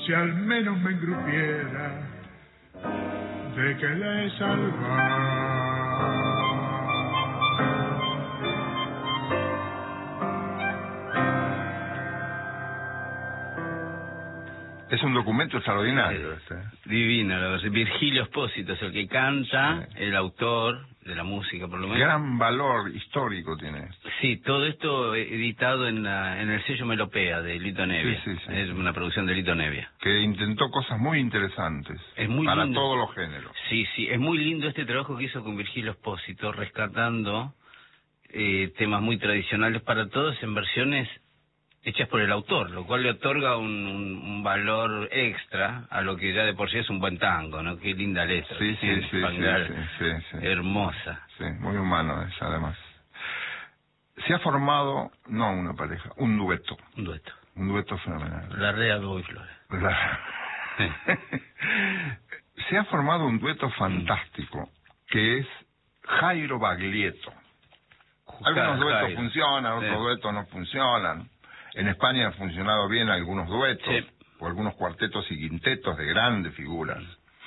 si al menos me engrupiera de que le salvar. Es un documento extraordinario. Divino, la verdad. Virgilio Espósito es el que canta, el autor de la música, por lo menos. Gran valor histórico tiene esto. Sí, todo esto editado en el sello Melopea de Lito Nevia. Sí. Es una producción de Lito Nevia. Que intentó cosas muy interesantes. Es muy para lindo. todos los géneros. Sí, es muy lindo este trabajo que hizo con Virgilio Espósito, rescatando temas muy tradicionales para todos en versiones hechas por el autor, lo cual le otorga un valor extra a lo que ya de por sí es un buen tango, ¿no? Qué linda letra. Sí. Hermosa. Sí, muy humano es, además. Se ha formado, no una pareja, un dueto. Un dueto fenomenal. Larrea, Lugo y Flores. Se ha formado un dueto fantástico, que es Jairo Baglietto. Algunos duetos funcionan, otros duetos no funcionan. En España han funcionado bien algunos duetos, o algunos cuartetos y quintetos de grandes figuras.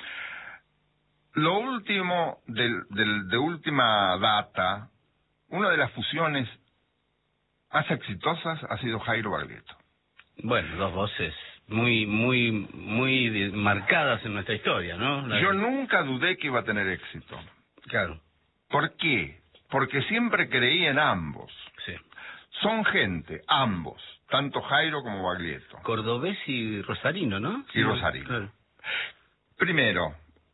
Lo último, de última data, una de las fusiones más exitosas ha sido Jairo Baglietto. Bueno, dos voces muy marcadas en nuestra historia, ¿no? Yo nunca dudé que iba a tener éxito. Claro. ¿Por qué? Porque siempre creí en ambos. Sí. Son gente, ambos, tanto Jairo como Baglietto. Cordobés y rosarino, ¿no? Y rosarino. Claro. Primero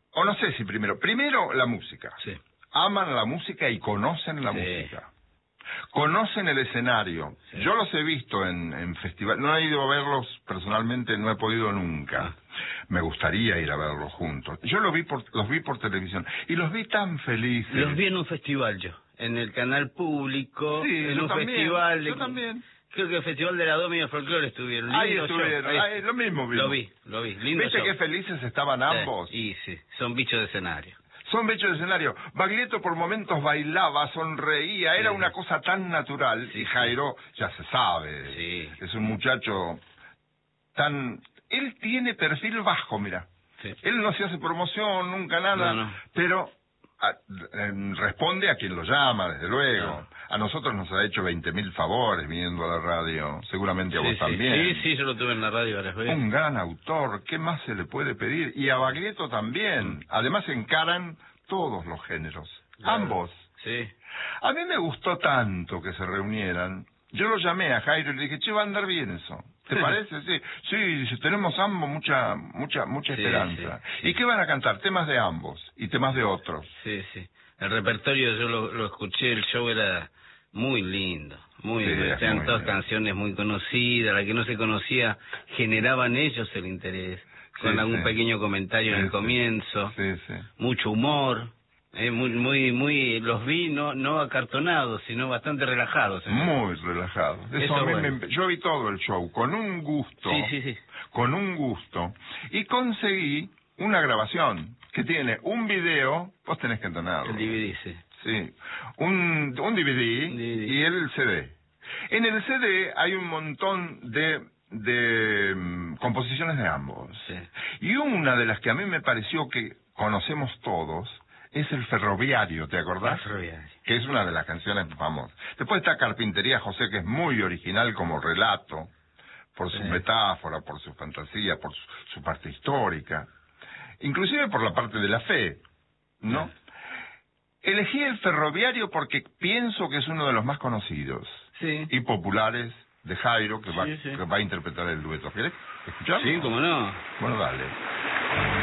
la música. Sí. Aman la música y conocen la música. Conocen el escenario. Sí. Yo los he visto en festivales. No he ido a verlos personalmente, no he podido nunca. Me gustaría ir a verlos juntos. Yo los vi por televisión y los vi tan felices. Los vi en un festival yo, en el canal público, sí, en un festival. Yo también. Creo que el Festival de la Domi y el Folclore estuvieron. Ahí estuvieron, ahí, lo mismo vi. Lo vi. Lindo ¿Viste show. qué felices estaban ambos? Sí, son bichos de escenario. Son bichos de escenario. Baglietto por momentos bailaba, sonreía, era una cosa tan natural. Y Jairo, ya se sabe, es un muchacho tan... Él tiene perfil bajo, mira. Sí. Él no se hace promoción, nunca nada, pero responde a quien lo llama, desde luego. A nosotros nos ha hecho 20.000 favores viniendo a la radio, seguramente a vos también. Sí, yo lo tuve en la radio varias veces. Un gran autor, ¿qué más se le puede pedir? Y a Baglietto también. Además encaran todos los géneros, ambos. Sí. A mí me gustó tanto que se reunieran. Yo lo llamé a Jairo y le dije, che, va a andar bien eso. ¿Te parece? Sí, dice, tenemos ambos mucha esperanza. Sí. ¿Y qué van a cantar? Temas de ambos y temas de otros. Sí. El repertorio yo lo escuché, el show era muy lindo, eran todas canciones muy conocidas, la que no se conocía generaban ellos el interés, con algún pequeño comentario en el comienzo, mucho humor. Muy los vi no acartonados, sino bastante relajados. Muy relajados. Yo vi todo el show con un gusto. Sí. Con un gusto. Y conseguí una grabación que tiene un video, vos tenés que entonarlo. El DVD, Sí. Un DVD y el CD. En el CD hay un montón de composiciones de ambos. Sí. Y una de las que a mí me pareció que conocemos todos es El Ferroviario, ¿te acordás? El Ferroviario. Que es una de las canciones famosas. Después está Carpintería José, que es muy original como relato, por su metáfora, por su fantasía, por su parte histórica, inclusive por la parte de la fe, ¿no? Elegí El Ferroviario porque pienso que es uno de los más conocidos y populares de Jairo, que va a interpretar el dueto. ¿Querés escucharlo? Sí, cómo no. Bueno, dale.